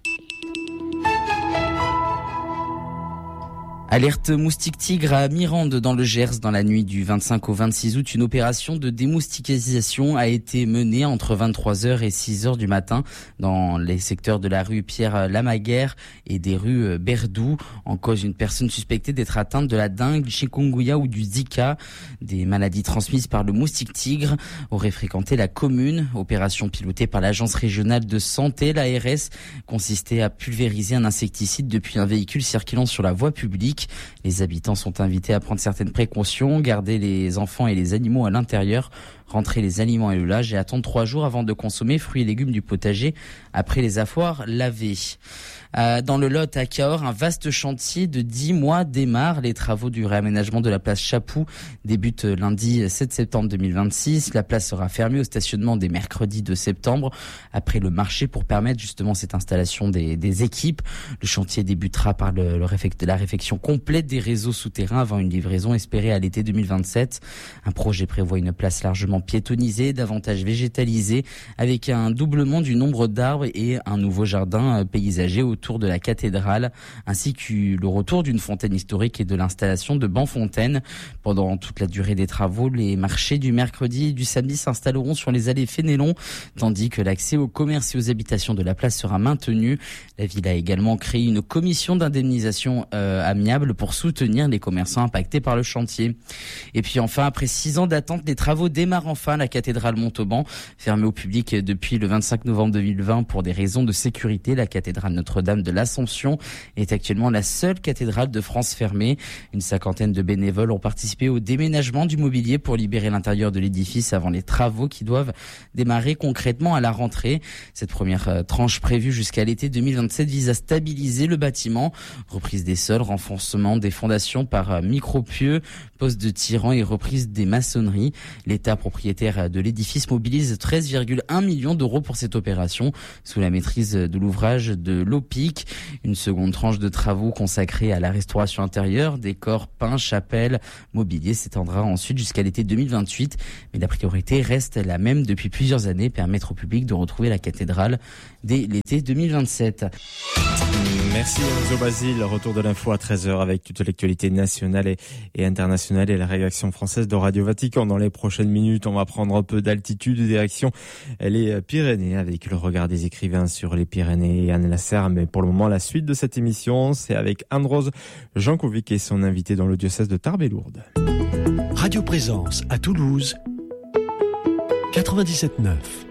Alerte moustique tigre à Mirande dans le Gers dans la nuit du 25 au 26 août. Une opération de démoustiquisation a été menée entre 23h et 6h du matin dans les secteurs de la rue Pierre-Lamaguère et des rues Berdou. En cause, une personne suspectée d'être atteinte de la dengue, du chikungunya ou du Zika, des maladies transmises par le moustique tigre, aurait fréquenté la commune. Opération pilotée par l'agence régionale de santé, l'ARS, consistait à pulvériser un insecticide depuis un véhicule circulant sur la voie publique. Les habitants sont invités à prendre certaines précautions, garder les enfants et les animaux à l'intérieur, rentrer les aliments et le linge et attendre 3 jours avant de consommer fruits et légumes du potager après les avoir lavés. Dans le Lot, à Cahors, un vaste chantier de 10 mois démarre. Les travaux du réaménagement de la place Chapoux débutent lundi 7 septembre 2026. La place sera fermée au stationnement des mercredis 2 septembre après le marché pour permettre justement cette installation des équipes. Le chantier débutera par la réfection complète des réseaux souterrains avant une livraison espérée à l'été 2027. Un projet prévoit une place largement piétonnisée, davantage végétalisée, avec un doublement du nombre d'arbres et un nouveau jardin paysager autour de la cathédrale, ainsi que le retour d'une fontaine historique et de l'installation de bancs fontaines. Pendant toute la durée des travaux, les marchés du mercredi et du samedi s'installeront sur les allées Fénélon, tandis que l'accès aux commerces et aux habitations de la place sera maintenu. La ville a également créé une commission d'indemnisation amiable pour soutenir les commerçants impactés par le chantier. Et puis enfin, après 6 ans d'attente, les travaux démarrent enfin. La cathédrale Montauban, fermée au public depuis le 25 novembre 2020 pour des raisons de sécurité. La cathédrale Notre-Dame de l'Assomption est actuellement la seule cathédrale de France fermée. Une 50aine de bénévoles ont participé au déménagement du mobilier pour libérer l'intérieur de l'édifice avant les travaux qui doivent démarrer concrètement à la rentrée. Cette première tranche prévue jusqu'à l'été 2027 vise à stabiliser le bâtiment. Reprise des sols, renforcement des fondations par micro-pieux, poste de tirant et reprise des maçonneries. L'État propriétaire de l'édifice mobilise 13,1 millions d'euros pour cette opération sous la maîtrise de l'ouvrage de l'OPIC. Une seconde tranche de travaux consacrée à la restauration intérieure, décors, peints, chapelles, mobilier s'étendra ensuite jusqu'à l'été 2028. Mais la priorité reste la même depuis plusieurs années, permettre au public de retrouver la cathédrale dès l'été 2027. Merci Enzo Basile. Retour de l'info à 13h avec toute l'actualité nationale et internationale et la réaction française de Radio Vatican. Dans les prochaines minutes, on va prendre un peu d'altitude et direction les Pyrénées avec le regard des écrivains sur les Pyrénées et Anne Lasserre. Mais pour le moment, la suite de cette émission, c'est avec Anne-Rose Jankovic et son invité dans le diocèse de Tarbes et Lourdes. Radio Présence à Toulouse, 97.9.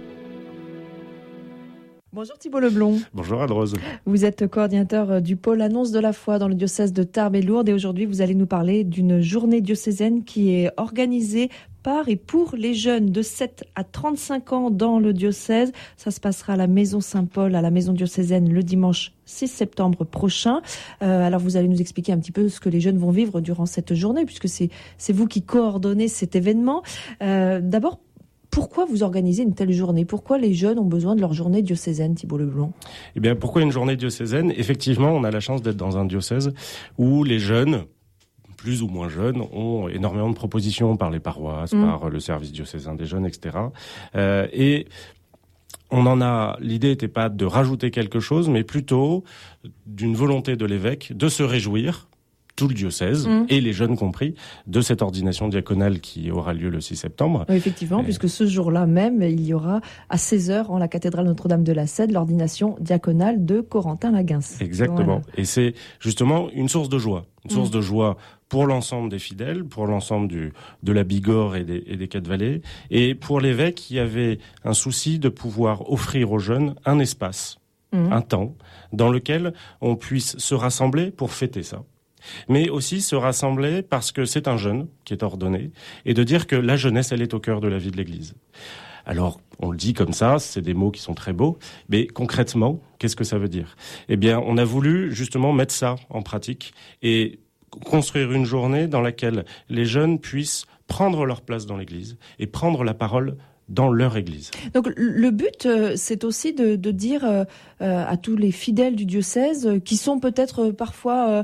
Bonjour Thibault Leblond. Bonjour Anne-Rose. Vous êtes coordinateur du pôle Annonce de la foi dans le diocèse de Tarbes et Lourdes et aujourd'hui vous allez nous parler d'une journée diocésaine qui est organisée par et pour les jeunes de 7 à 35 ans dans le diocèse. Ça se passera à la Maison Saint-Paul, à la Maison diocésaine le dimanche 6 septembre prochain. Alors vous allez nous expliquer un petit peu ce que les jeunes vont vivre durant cette journée puisque c'est vous qui coordonnez cet événement. D'abord, pourquoi vous organisez une telle journée ? Pourquoi les jeunes ont besoin de leur journée diocésaine, Thibault Leblond ? Eh bien, pourquoi une journée diocésaine ? Effectivement, on a la chance d'être dans un diocèse où les jeunes, plus ou moins jeunes, ont énormément de propositions par les paroisses, par le service diocésain des jeunes, etc. Et l'idée n'était pas de rajouter quelque chose, mais plutôt d'une volonté de l'évêque de se réjouir tout le diocèse, et les jeunes compris, de cette ordination diaconale qui aura lieu le 6 septembre. Oui, effectivement, puisque ce jour-là même, il y aura à 16h en la cathédrale Notre-Dame de la Cède l'ordination diaconale de Corentin Laguens. Exactement. Voilà. Et c'est justement une source de joie. Une source de joie pour l'ensemble des fidèles, pour l'ensemble de la Bigorre et des Quatre Vallées, et pour l'évêque qui avait un souci de pouvoir offrir aux jeunes un espace, un temps, dans lequel on puisse se rassembler pour fêter ça. Mais aussi se rassembler parce que c'est un jeune qui est ordonné, et de dire que la jeunesse, elle est au cœur de la vie de l'Église. Alors, on le dit comme ça, c'est des mots qui sont très beaux, mais concrètement, qu'est-ce que ça veut dire ? Eh bien, on a voulu justement mettre ça en pratique et construire une journée dans laquelle les jeunes puissent prendre leur place dans l'Église et prendre la parole dans leur église. Donc le but, c'est aussi de dire à tous les fidèles du diocèse qui sont peut-être parfois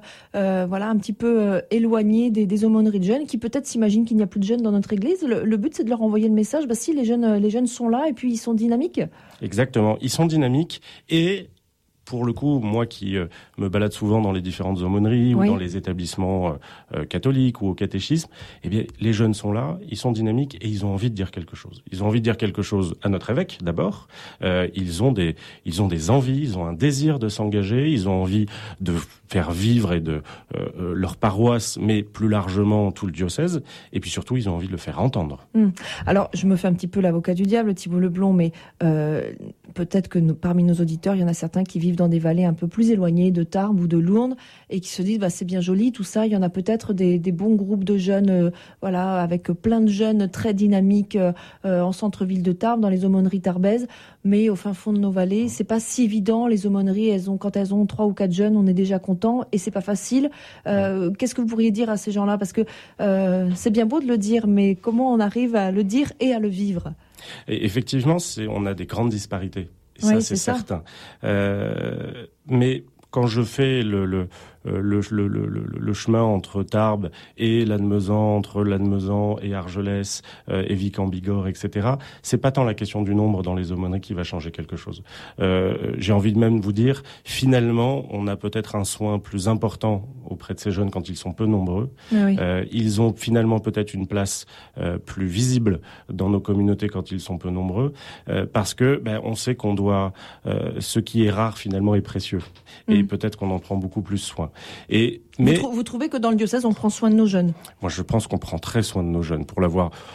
un petit peu éloignés des aumôneries de jeunes, qui peut-être s'imaginent qu'il n'y a plus de jeunes dans notre église. Le but, c'est de leur envoyer le message, si les jeunes sont là et puis ils sont dynamiques. Exactement, ils sont dynamiques et pour le coup, moi qui me balade souvent dans les différentes aumôneries ou dans les établissements catholiques ou au catéchisme, eh bien, les jeunes sont là, ils sont dynamiques et ils ont envie de dire quelque chose. Ils ont envie de dire quelque chose à notre évêque, d'abord. Ils ont des envies, ils ont un désir de s'engager, ils ont envie de faire vivre leur paroisse, mais plus largement tout le diocèse. Et puis surtout, ils ont envie de le faire entendre. Alors, je me fais un petit peu l'avocat du diable, Thibault Leblond, mais peut-être que parmi nos auditeurs, il y en a certains qui vivent dans des vallées un peu plus éloignées de Tarbes ou de Lourdes et qui se disent c'est bien joli tout ça, il y en a peut-être des bons groupes de jeunes avec plein de jeunes très dynamiques en centre-ville de Tarbes, dans les aumôneries tarbaises, mais au fin fond de nos vallées, c'est pas si évident. Les aumôneries, quand elles ont 3 ou 4 jeunes, on est déjà content et c'est pas facile. Qu'est-ce que vous pourriez dire à ces gens-là ? Parce que c'est bien beau de le dire, mais comment on arrive à le dire et à le vivre ? Et effectivement, on a des grandes disparités. Et oui, ça, c'est certain. Mais quand je fais le chemin entre Tarbes et Lannemezan, entre Lannemezan et Argelès, et Vic-en-Bigorre, etc., c'est pas tant la question du nombre dans les aumôneries qui va changer quelque chose. J'ai envie de même vous dire, finalement, on a peut-être un soin plus important auprès de ces jeunes quand ils sont peu nombreux. Oui. Ils ont finalement peut-être une place plus visible dans nos communautés quand ils sont peu nombreux, parce que on sait qu'on doit ce qui est rare finalement est précieux, et peut-être qu'on en prend beaucoup plus soin. Vous trouvez que dans le diocèse, on prend soin de nos jeunes ? Moi, je pense qu'on prend très soin de nos jeunes. Pour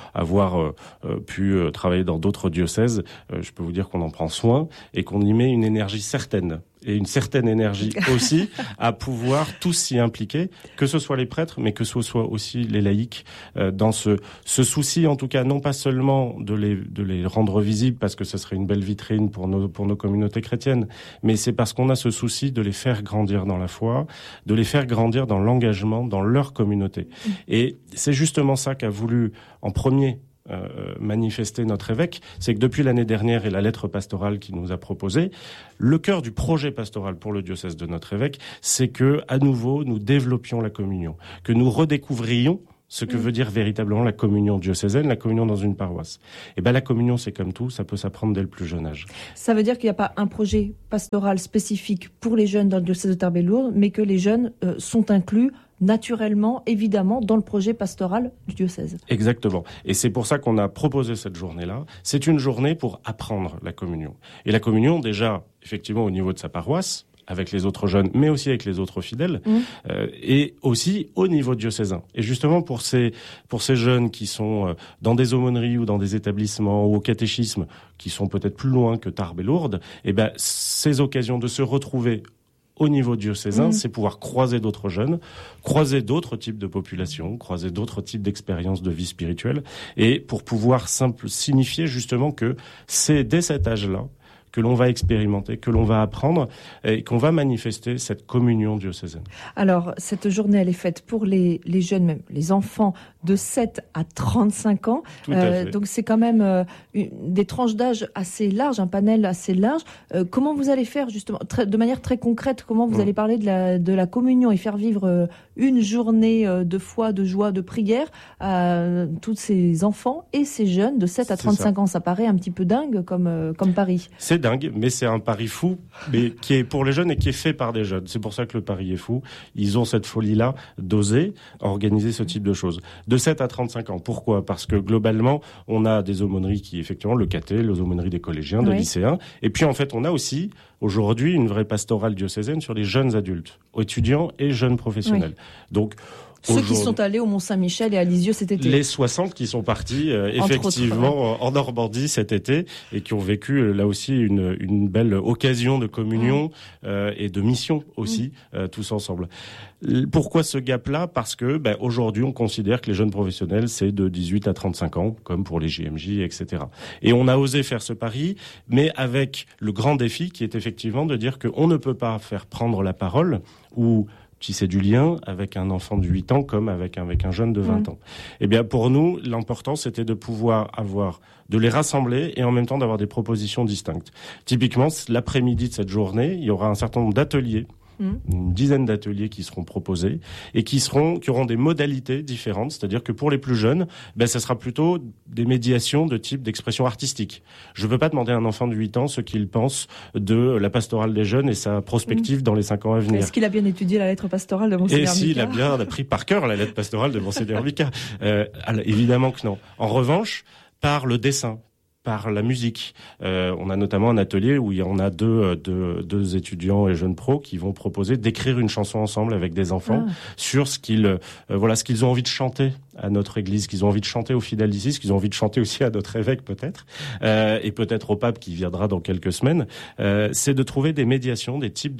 avoir pu travailler dans d'autres diocèses, je peux vous dire qu'on en prend soin et qu'on y met une énergie certaine. Et une certaine énergie aussi à pouvoir tous s'y impliquer, que ce soit les prêtres, mais que ce soit aussi les laïcs, dans ce souci, en tout cas, non pas seulement de les rendre visibles, parce que ce serait une belle vitrine pour nos communautés chrétiennes, mais c'est parce qu'on a ce souci de les faire grandir dans la foi, de les faire grandir dans l'engagement, dans leur communauté. Et c'est justement ça qu'a voulu, en premier, manifester notre évêque, c'est que depuis l'année dernière et la lettre pastorale qu'il nous a proposée, le cœur du projet pastoral pour le diocèse de notre évêque, c'est que, à nouveau, nous développions la communion, que nous redécouvrions ce que veut dire véritablement la communion diocésaine, la communion dans une paroisse. Et la communion, c'est comme tout, ça peut s'apprendre dès le plus jeune âge. Ça veut dire qu'il n'y a pas un projet pastoral spécifique pour les jeunes dans le diocèse de Tarbes et Lourdes, mais que les jeunes sont inclus naturellement, évidemment, dans le projet pastoral du diocèse. Exactement. Et c'est pour ça qu'on a proposé cette journée-là. C'est une journée pour apprendre la communion. Et la communion, déjà, effectivement, au niveau de sa paroisse, avec les autres jeunes, mais aussi avec les autres fidèles, et aussi au niveau diocésain. Et justement, pour ces jeunes qui sont dans des aumôneries ou dans des établissements ou au catéchisme, qui sont peut-être plus loin que Tarbes et Lourdes, ces occasions de se retrouver au niveau diocésain, c'est pouvoir croiser d'autres jeunes, croiser d'autres types de populations, croiser d'autres types d'expériences de vie spirituelle, et pour pouvoir signifier justement que c'est dès cet âge-là que l'on va expérimenter, que l'on va apprendre et qu'on va manifester cette communion diocésaine. Alors, cette journée, elle est faite pour les jeunes, même les enfants de 7 à 35 ans. Tout à fait. Donc, c'est quand même des tranches d'âge assez larges, un panel assez large. Comment vous allez faire, justement, de manière très concrète, comment vous allez parler de la communion et faire vivre une journée de foi, de joie, de prière à tous ces enfants et ces jeunes de 7 à 35 ans. Ça paraît un petit peu dingue comme pari. C'est dingue, mais c'est un pari fou, mais qui est pour les jeunes et qui est fait par des jeunes. C'est pour ça que le pari est fou. Ils ont cette folie-là d'oser organiser ce type de choses. De 7 à 35 ans. Pourquoi ? Parce que globalement, on a des aumôneries qui, effectivement, le caté, les aumôneries des collégiens, des lycéens. Et puis, en fait, on a aussi, aujourd'hui, une vraie pastorale diocésaine sur les jeunes adultes, étudiants et jeunes professionnels. Donc, ceux qui sont allés au Mont-Saint-Michel et à Lisieux cet été. Les 60 qui sont partis effectivement en Normandie cet été et qui ont vécu là aussi une belle occasion de communion et de mission aussi, tous ensemble. Pourquoi ce gap-là ? Parce que aujourd'hui, on considère que les jeunes professionnels, c'est de 18 à 35 ans, comme pour les JMJ, etc. Et on a osé faire ce pari, mais avec le grand défi qui est effectivement de dire qu'on ne peut pas faire prendre la parole ou tisser du lien avec un enfant de 8 ans comme avec un jeune de 20 ans. Eh bien, pour nous, l'important, c'était de pouvoir de les rassembler et en même temps d'avoir des propositions distinctes. Typiquement, l'après-midi de cette journée, il y aura un certain nombre d'ateliers, une dizaine d'ateliers qui seront proposés et qui auront des modalités différentes. C'est-à-dire que pour les plus jeunes, ça sera plutôt des médiations de type d'expression artistique. Je ne peux pas demander à un enfant de 8 ans ce qu'il pense de la pastorale des jeunes et sa prospective dans les 5 ans à venir. Est-ce qu'il a bien étudié la lettre pastorale de Monseigneur Mika ? Et s'il a bien appris par cœur la lettre pastorale de Monseigneur Mika. Évidemment que non. En revanche, par le dessin, par la musique. On a notamment un atelier où on a deux étudiants et jeunes pros qui vont proposer d'écrire une chanson ensemble avec des enfants sur ce qu'ils ont envie de chanter à notre église, ce qu'ils ont envie de chanter aux fidèles d'ici, ce qu'ils ont envie de chanter aussi à notre évêque peut-être, et peut-être au pape qui viendra dans quelques semaines. C'est de trouver des médiations, des types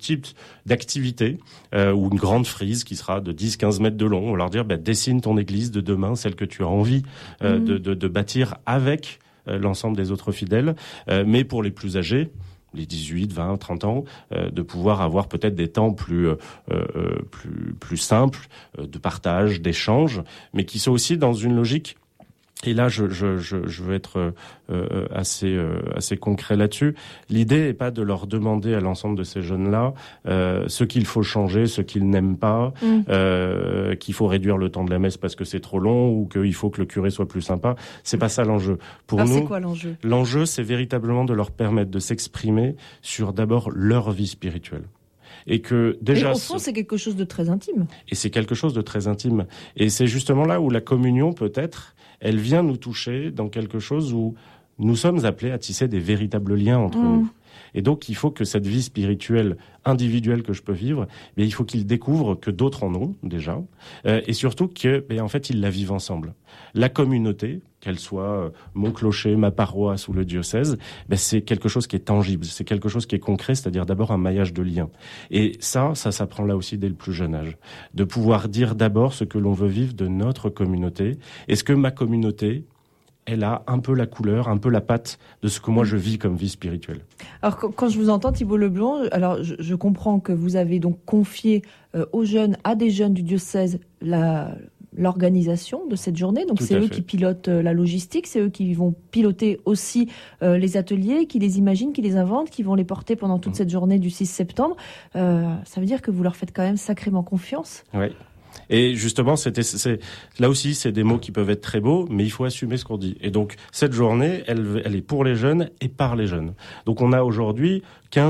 d'activités, ou une grande frise qui sera de 10-15 mètres de long. On va leur dire, dessine ton église de demain, celle que tu as envie de bâtir avec l'ensemble des autres fidèles, mais pour les plus âgés, les 18, 20, 30 ans, de pouvoir avoir peut-être des temps plus simples, de partage, d'échange, mais qui sont aussi dans une logique. Et là, je veux être assez concret là-dessus. L'idée n'est pas de leur demander à l'ensemble de ces jeunes-là ce qu'il faut changer, ce qu'ils n'aiment pas, qu'il faut réduire le temps de la messe parce que c'est trop long ou qu'il faut que le curé soit plus sympa. C'est pas ça l'enjeu. Pour nous, c'est quoi l'enjeu ? L'enjeu, c'est véritablement de leur permettre de s'exprimer sur d'abord leur vie spirituelle. Et que déjà, au fond, c'est quelque chose de très intime. Et c'est quelque chose de très intime. Et c'est justement là où la communion, peut-être, elle vient nous toucher dans quelque chose où nous sommes appelés à tisser des véritables liens entre nous. Et donc, il faut que cette vie spirituelle individuelle que je peux vivre, il faut qu'ils découvrent que d'autres en ont déjà, et surtout que, en fait, ils la vivent ensemble. La communauté, qu'elle soit mon clocher, ma paroisse ou le diocèse, c'est quelque chose qui est tangible, c'est quelque chose qui est concret, c'est-à-dire d'abord un maillage de liens. Et ça s'apprend là aussi dès le plus jeune âge. De pouvoir dire d'abord ce que l'on veut vivre de notre communauté. Est-ce que ma communauté, elle a un peu la couleur, un peu la patte de ce que moi je vis comme vie spirituelle. Alors quand je vous entends, Thibault Leblond, alors je comprends que vous avez donc confié à des jeunes du diocèse l'organisation de cette journée. Donc c'est eux qui pilotent la logistique, c'est eux qui vont piloter aussi les ateliers, qui les imaginent, qui les inventent, qui vont les porter pendant toute cette journée du 6 septembre. Ça veut dire que vous leur faites quand même sacrément confiance. Oui. Et justement, là aussi, c'est des mots qui peuvent être très beaux, mais il faut assumer ce qu'on dit. Et donc, cette journée, elle est pour les jeunes et par les jeunes. Donc, on a aujourd'hui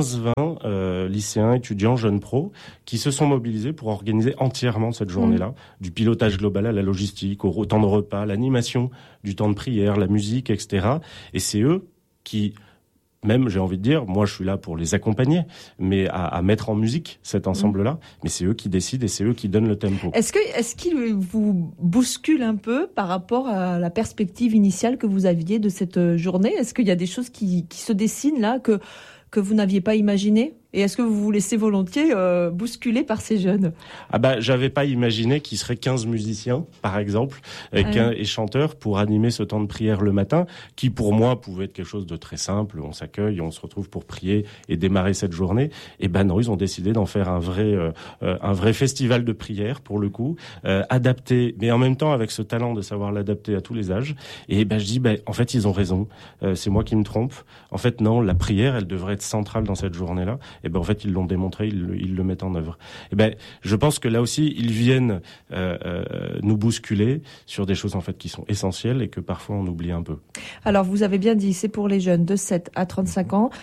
15-20 lycéens, étudiants, jeunes pros qui se sont mobilisés pour organiser entièrement cette journée-là, du pilotage global à la logistique, au temps de repas, l'animation, du temps de prière, la musique, etc. Et c'est eux qui... Même, j'ai envie de dire, moi je suis là pour les accompagner, mais à mettre en musique cet ensemble-là, mais c'est eux qui décident et c'est eux qui donnent le tempo. Est-ce qu'ils vous bousculent un peu par rapport à la perspective initiale que vous aviez de cette journée ? Est-ce qu'il y a des choses qui se dessinent là que vous n'aviez pas imaginées ? Et est-ce que vous vous laissez volontiers bousculer par ces jeunes ? J'avais pas imaginé qu'il serait 15 musiciens, par exemple, et chanteurs pour animer ce temps de prière le matin, qui pour moi pouvait être quelque chose de très simple. On s'accueille, on se retrouve pour prier et démarrer cette journée. Et non, ils ont décidé d'en faire un vrai festival de prière, pour le coup, adapté, mais en même temps avec ce talent de savoir l'adapter à tous les âges. Et je dis, en fait, ils ont raison. C'est moi qui me trompe. En fait, non, la prière, elle devrait être centrale dans cette journée-là. et ben en fait ils l'ont démontré, ils le mettent en œuvre. Et ben je pense que là aussi ils viennent nous bousculer sur des choses en fait qui sont essentielles et que parfois on oublie un peu. Alors vous avez bien dit, c'est pour les jeunes de 7 à 35 ans.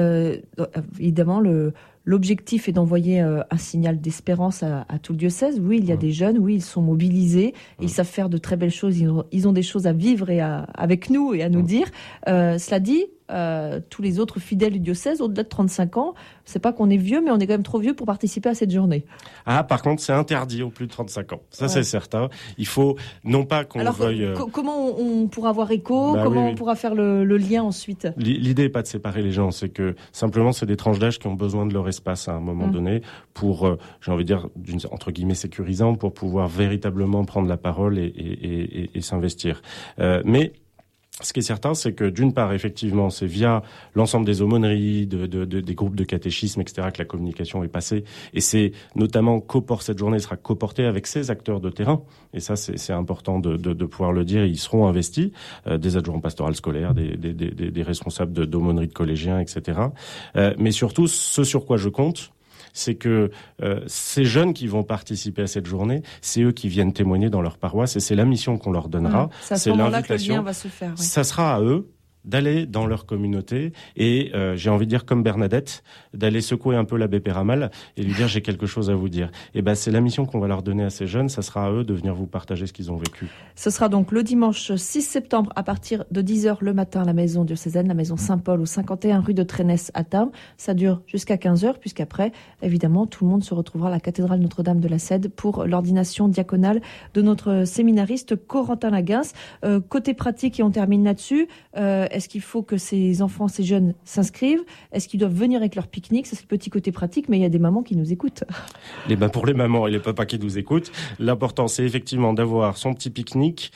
Évidemment, l'objectif est d'envoyer un signal d'espérance à tout le diocèse. Oui, il y a des jeunes, oui, ils sont mobilisés, ils savent faire de très belles choses, ils ont des choses à vivre et avec nous et à nous dire. Cela dit, tous les autres fidèles du diocèse, au-delà de 35 ans, c'est pas qu'on est vieux, mais on est quand même trop vieux pour participer à cette journée. Ah, par contre, c'est interdit aux plus de 35 ans. Ça, c'est certain. Il faut, non pas qu'on veuille... Comment on pourra avoir écho? On pourra faire le lien ensuite? L'idée n'est pas de séparer les gens, c'est que simplement, c'est des tranches d'âge qui ont besoin de leur espace à un moment donné pour, j'ai envie de dire, entre guillemets, sécurisant, pour pouvoir véritablement prendre la parole et s'investir. Mais ce qui est certain, c'est que d'une part, effectivement, c'est via l'ensemble des aumôneries, des groupes de catéchisme, etc., que la communication est passée. Et c'est notamment cette journée sera coportée avec ces acteurs de terrain. Et ça, c'est important de pouvoir le dire. Ils seront investis, des adjoints pastoraux scolaires, des responsables d'aumôneries de collégiens, etc. Mais surtout, ce sur quoi je compte, c'est que ces jeunes qui vont participer à cette journée, c'est eux qui viennent témoigner dans leur paroisse et c'est la mission qu'on leur donnera. C'est à ce moment-là que le lien va se faire. Oui. Ça sera à eux d'aller dans leur communauté et j'ai envie de dire comme Bernadette, d'aller secouer un peu l'abbé Péramal et lui dire j'ai quelque chose à vous dire. Et ben c'est la mission qu'on va leur donner à ces jeunes, ça sera à eux de venir vous partager ce qu'ils ont vécu. Ce sera donc le dimanche 6 septembre à partir de 10h le matin à la maison diocésaine, la maison Saint-Paul au 51 rue de Trénès à Tarbes. Ça dure jusqu'à 15h puisqu'après, évidemment, tout le monde se retrouvera à la cathédrale Notre-Dame de la Cède pour l'ordination diaconale de notre séminariste Corentin Laguens. Côté pratique, et on termine là-dessus, est-ce qu'il faut que ces enfants, ces jeunes s'inscrivent? Est-ce qu'ils doivent venir avec leur pique-nique? C'est le petit côté pratique, mais il y a des mamans qui nous écoutent. Pour les mamans et les papas qui nous écoutent, l'important c'est effectivement d'avoir son petit pique-nique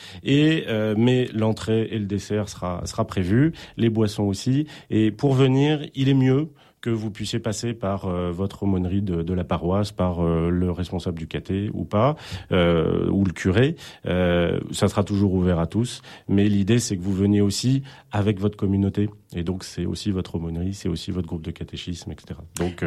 mais l'entrée et le dessert sera prévu, les boissons aussi. Et pour venir, il est mieux que vous puissiez passer par votre aumônerie de la paroisse, par le responsable du caté ou pas, ou le curé. Ça sera toujours ouvert à tous. Mais l'idée, c'est que vous veniez aussi avec votre communauté. Et donc, c'est aussi votre aumônerie, c'est aussi votre groupe de catéchisme, etc. Donc,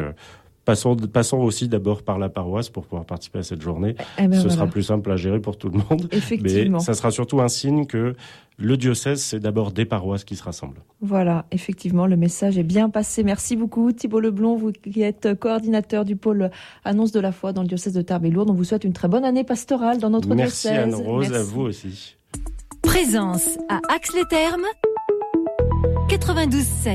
passons aussi d'abord par la paroisse pour pouvoir participer à cette journée. Ce sera plus simple à gérer pour tout le monde. Effectivement. Mais ça sera surtout un signe que le diocèse, c'est d'abord des paroisses qui se rassemblent. Voilà, effectivement, le message est bien passé. Merci beaucoup Thibault Leblond, vous qui êtes coordinateur du pôle Annonce de la foi dans le diocèse de Tarbes et Lourdes. On vous souhaite une très bonne année pastorale dans notre diocèse. Merci Anne-Rose, à vous aussi. Présence à Ax-les-Thermes, 92.7.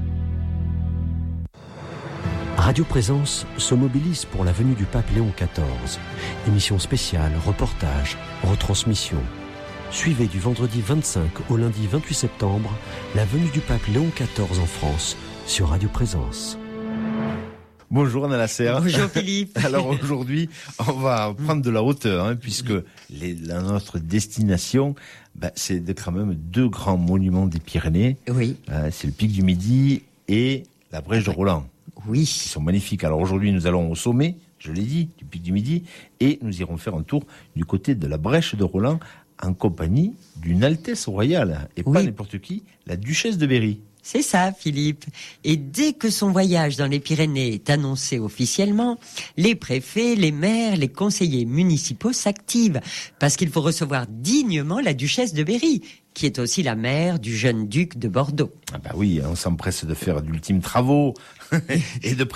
Radio Présence se mobilise pour la venue du pape Léon XIV. Émission spéciale, reportage, retransmission. Suivez du vendredi 25 au lundi 28 septembre la venue du pape Léon XIV en France sur Radio Présence. Bonjour Anna Lasserre. Bonjour Philippe. Alors aujourd'hui, on va prendre de la hauteur, puisque notre destination, c'est quand même deux grands monuments des Pyrénées. Oui. C'est le Pic du Midi et la Brèche de Roland. Oui. Ils sont magnifiques. Alors aujourd'hui, nous allons au sommet, je l'ai dit, du Pic du Midi, et nous irons faire un tour du côté de la Brèche de Roland en compagnie d'une Altesse royale, et pas n'importe qui, la Duchesse de Berry. C'est ça, Philippe. Et dès que son voyage dans les Pyrénées est annoncé officiellement, les préfets, les maires, les conseillers municipaux s'activent, parce qu'il faut recevoir dignement la Duchesse de Berry, qui est aussi la mère du jeune duc de Bordeaux. Ah oui, on s'empresse de faire d'ultimes travaux et de